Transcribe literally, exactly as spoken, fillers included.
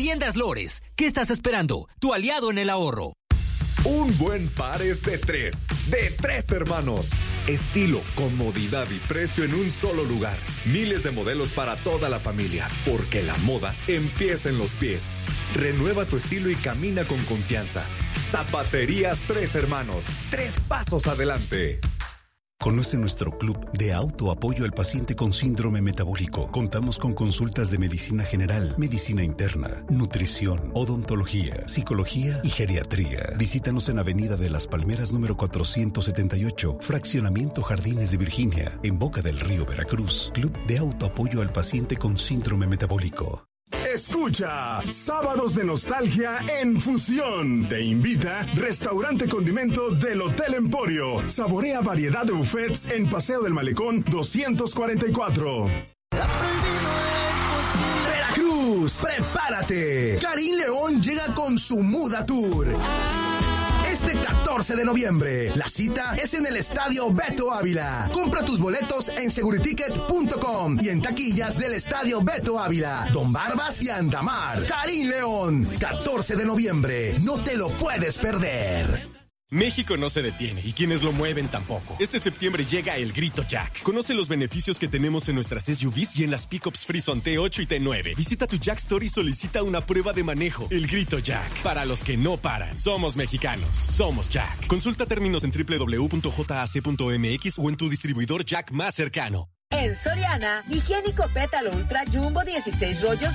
Tiendas Lores. ¿Qué estás esperando? Tu aliado en el ahorro. Un buen par es de tres. De Tres Hermanos. Estilo, comodidad y precio en un solo lugar. Miles de modelos para toda la familia. Porque la moda empieza en los pies. Renueva tu estilo y camina con confianza. Zapaterías Tres Hermanos. Tres pasos adelante. Conoce nuestro club de autoapoyo al paciente con síndrome metabólico. Contamos con consultas de medicina general, medicina interna, nutrición, odontología, psicología y geriatría. Visítanos en Avenida de las Palmeras número cuatrocientos setenta y ocho, Fraccionamiento Jardines de Virginia, en Boca del Río, Veracruz. Club de autoapoyo al paciente con síndrome metabólico. Escucha Sábados de Nostalgia en Fusión. Te invita Restaurante Condimento del Hotel Emporio. Saborea variedad de buffets en Paseo del Malecón doscientos cuarenta y cuatro. Veracruz, prepárate. Karim León llega con su Muda Tour. Este catorce de noviembre, la cita es en el Estadio Beto Ávila. Compra tus boletos en seguriticket punto com y en taquillas del Estadio Beto Ávila. Don Barbas y Andamar. Karim León, catorce de noviembre. No te lo puedes perder. México no se detiene y quienes lo mueven tampoco. Este septiembre llega el Grito Jack. Conoce los beneficios que tenemos en nuestras S U Vs y en las pickups Frison T ocho y T nueve. Visita tu Jack Store y solicita una prueba de manejo. El Grito Jack. Para los que no paran. Somos mexicanos. Somos Jack. Consulta términos en doble u doble u doble u punto jac punto m x o en tu distribuidor Jack más cercano. En Soriana, higiénico pétalo ultra jumbo dieciséis rollos